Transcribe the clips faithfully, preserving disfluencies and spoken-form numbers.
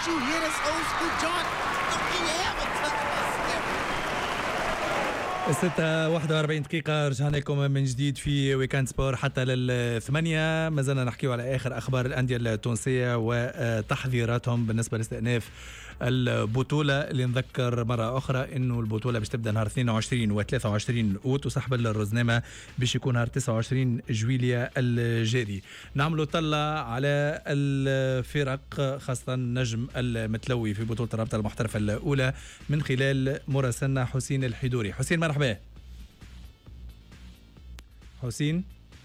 you hear this old school joint? Don't you ever touch my stereo. ستة واحد وأربعين دقيقة رجعنا لكم من جديد في ويكاند سبور حتى للثمانية. ما زلنا نحكيو على آخر أخبار الأندية التونسية وتحذيراتهم بالنسبة لاستئناف البطولة، اللي نذكر مرة أخرى إنه البطولة باش تبدأ نهار اثنين وعشرين و ثلاثة وعشرين أوت، وسحب الرزنامة باش يكون نهار تسعة وعشرين جويلية الجاري. نعملوا طلة على الفرق خاصة نجم المتلوي في بطولة الرابطة المحترفة الأولى من خلال مراسلنا حسين الحيدوري. حسين مرحبا. حسين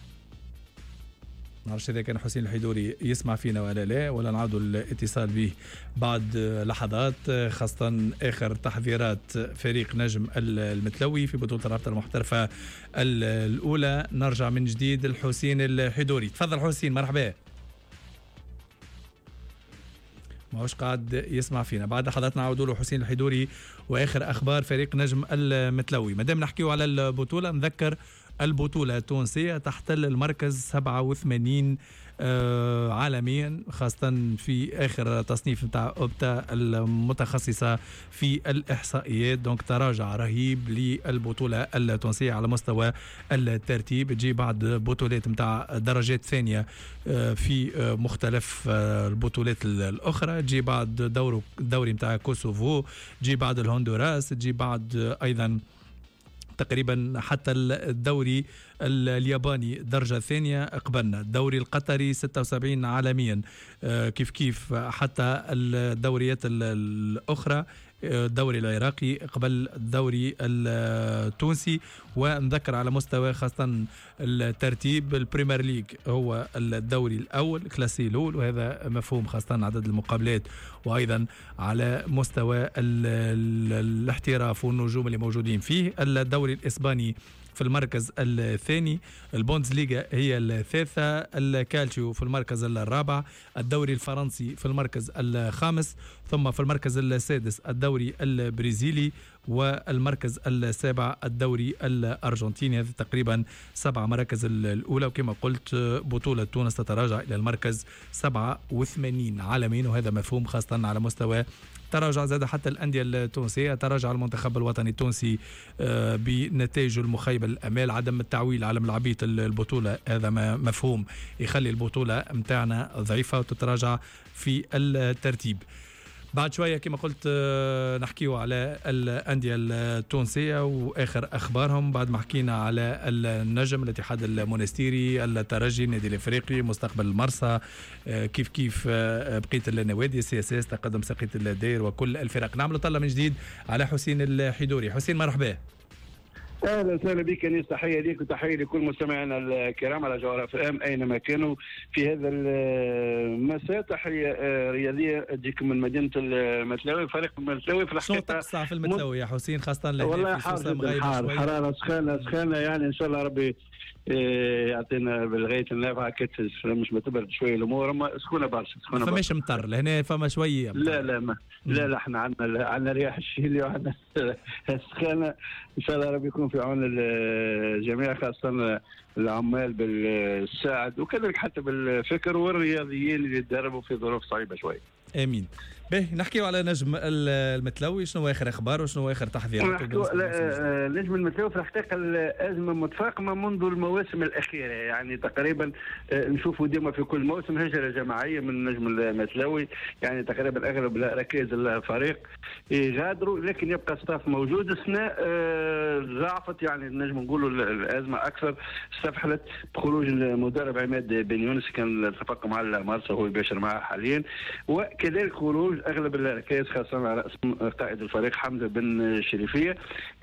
نعرفش إذا كان حسين الحيدوري يسمع فينا ولا لا، ولا نعودوا الاتصال به بعد لحظات، خاصة آخر تحذيرات فريق نجم المتلوي في بطولة الرابطة المحترفة الأولى. نرجع من جديد لحسين الحيدوري. تفضل حسين مرحبا. ما هوش قاعد يسمع فينا. بعد لحظات نعودوا له حسين الحيدوري واخر اخبار فريق نجم المتلوي. مادام نحكيو على البطوله، نذكر البطوله التونسيه تحتل المركز سبعة وثمانين آه عالميا، خاصه في اخر تصنيف نتاع اوبتا المتخصصه في الاحصائيات. دونك تراجع رهيب للبطوله التونسيه على مستوى الترتيب، تجي بعد بطولات نتاع درجات ثانيه آه في آه مختلف آه البطولات الاخرى، تجي بعد دور دوري نتاع كوسوفو، تجي بعد الهندوراس، تجي بعد ايضا تقريبا حتى الدوري الياباني درجة ثانية قبلنا، الدوري القطري ستة وسبعين عالميا كيف كيف، حتى الدوريات الأخرى الدوري العراقي قبل الدوري التونسي. ونذكر على مستوى خاصة الترتيب، البريمير ليج هو الدوري الأول كلاسي الأول، وهذا مفهوم خاصة عدد المقابلات، وأيضا على مستوى الاحتراف والنجوم اللي موجودين فيه. الدوري الإسباني في المركز الثاني، البوندسليغا هي الثالثة، الكالتشيو في المركز الرابع، الدوري الفرنسي في المركز الخامس، ثم في المركز السادس الدوري البرازيلي، والمركز السابع الدوري الأرجنتيني. هذه تقريبا سبع مراكز الأولى، وكما قلت بطولة تونس تتراجع إلى المركز سبعة وثمانين عالميا، وهذا مفهوم خاصة على مستوى تراجع زاد حتى الأندية التونسية. تراجع المنتخب الوطني التونسي بنتائجه المخيبة للأمال، عدم التعويل على ملعبية البطولة، هذا مفهوم يخلي البطولة متاعنا ضعيفة وتتراجع في الترتيب. بعد شوية كما قلت نحكيه على الأندية التونسية وآخر أخبارهم، بعد ما حكينا على النجم، الاتحاد المونستيري، الترجي، النادي الإفريقي، مستقبل المرسى، كيف كيف بقية النوادي، سي اس اس، تقدم ساقية الدير، وكل الفرق. نعمل طلة من جديد على حسين الحيدوري. حسين مرحبا. اهلا وسهلا بك انيس، تحيه ليك وتحيه لكل مستمعينا الكرام على جوهر اف ام اينما كانوا في هذا المساء. تحيه رياضيه تجيكم من مدينه المتلوي، فريق المتلوي في الحقيقه. شنو تقصى في المتلوي يا حسين، خاصه والله حار حراره سخانه سخانه، يعني ان شاء الله ربي يعطينا بالغايه النافعه كتس، مش بتبرد شويه الامور، سخونه برشا سخونه. ما فماش مطر لهنا، فما شويه مطر. لا لا ما لا لا احنا عندنا عندنا رياح الشيلي وعندنا السخانه، ان شاء الله ربي يكون في عون الجميع، خاصه العمال بالساعد وكذلك حتى بالفكر، والرياضيين اللي يتدربوا في ظروف صعيبه شوي. امين. به نحكيو على نجم المتلوي، شنو اخر اخبار وشنو اخر تحذيرات؟ نجم المتلوي في الحقيقه الازمه متفاقمه منذ المواسم الاخيره، يعني تقريبا نشوفوا ديما في كل موسم هجره جماعيه من نجم المتلوي، يعني تقريبا اغلب ركائز الفريق يغادروا، لكن يبقى ستاف موجود. السنه ضعفت، يعني نجم نقولوا الازمه اكثر استفحلت بخروج المدرب عماد بن يونس، كان اتفق مع المرسى هو يباشر معه حاليا، وكذلك خروج اغلب الركائز خاصه على اسم قائد الفريق حمزه بن شريفيه.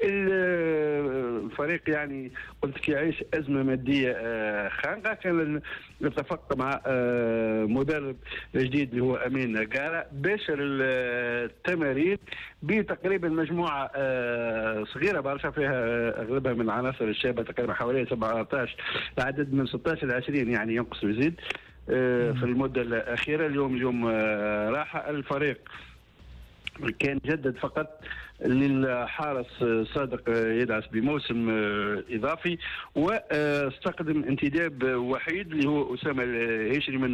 الفريق يعني قلت كي يعيش ازمه ماديه خانقه، كان اتفق مع مدرب جديد اللي هو امين قاره، باشر التمارين بتقريبا مجموعه صغيره برشا فيها اغلبها من العناصر الشابه، تقريبا حوالي سبعة عشر، عدد من ستة عشر ل عشرين يعني ينقص ويزيد في المده الاخيره. اليوم اليوم راح الفريق كان جدد فقط للحارس صادق يدعس بموسم اضافي، واستقدم انتداب وحيد اللي هو اسامه الهيشري من